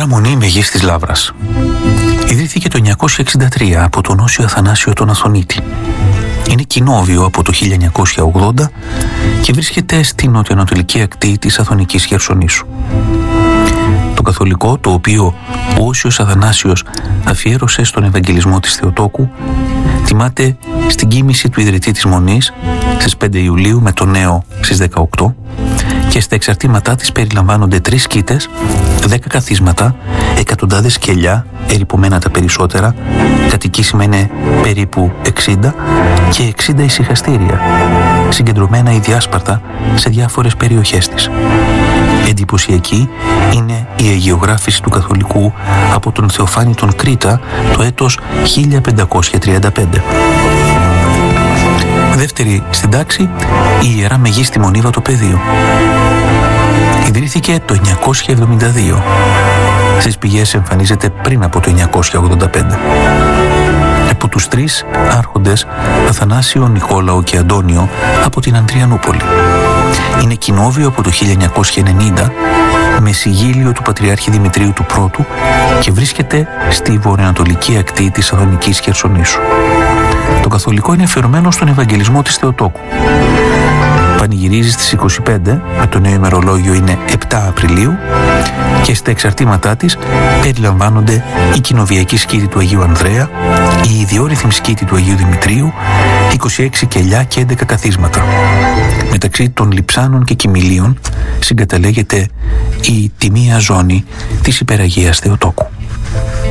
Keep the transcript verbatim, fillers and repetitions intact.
Ιερά Μονή Μεγίστης Λαύρας. Ιδρύθηκε το εννιακόσια εξήντα τρία από τον Όσιο Αθανάσιο τον Αθωνίτη. Είναι κοινόβιο από το χίλια εννιακόσια ογδόντα και βρίσκεται στην νοτιοανατολική ακτή της Αθωνικής Χερσονήσου. Το καθολικό, το οποίο ο Όσιος Αθανάσιος αφιέρωσε στον Ευαγγελισμό της Θεοτόκου, τιμάται στην κοίμηση του ιδρυτή της Μονής στις πέντε Ιουλίου με το νέο στις δεκαοκτώ και στα εξαρτήματά της περιλαμβάνονται τρεις σκήτες, δέκα καθίσματα, εκατοντάδες κελιά, ερειπωμένα τα περισσότερα, κατοικήσιμα είναι περίπου εξήντα και εξήντα ησυχαστήρια, συγκεντρωμένα ιδιάσπαρτα σε διάφορες περιοχές της. Εντυπωσιακή είναι η αγιογράφηση του καθολικού από τον Θεοφάνη τον Κρήτα το έτος χίλια πεντακόσια τριάντα πέντε. Δεύτερη στην τάξη, η Ιερά Μεγίστη Μονή Βατοπεδίου. Ιδρύθηκε το εννιακόσια εβδομήντα δύο. Στις πηγές εμφανίζεται πριν από το εννιακόσια ογδόντα πέντε. Από τους τρεις άρχοντες, Αθανάσιο, Νικόλαο και Αντώνιο, από την Ανδριανούπολη. Είναι κοινόβιο από το χίλια εννιακόσια ενενήντα με συγγύλιο του Πατριάρχη Δημητρίου του Πρώτου και βρίσκεται στη βορειοανατολική ακτή της Αθωνικής Χερσονήσου. Το καθολικό είναι αφιερωμένο στον Ευαγγελισμό της Θεοτόκου. Πανηγυρίζει στις είκοσι πέντε, με το νέο ημερολόγιο είναι επτά Απριλίου, και στα εξαρτήματά της περιλαμβάνονται η κοινοβιακή σκήτη του Αγίου Ανδρέα, η ιδιόρυθμη σκήτη του Αγίου Δημητρίου, είκοσι έξι κελιά και έντεκα καθίσματα. Μεταξύ των λειψάνων και κοιμηλίων συγκαταλέγεται η τιμία ζώνη της Υπεραγίας Θεοτόκου.